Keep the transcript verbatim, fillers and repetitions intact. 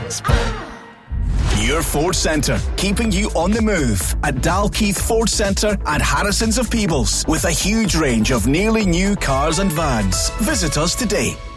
Your Ford Centre, keeping you on the move at Dalkeith Ford Centre and Harrison's of Peebles with a huge range of nearly new cars and vans. Visit us today.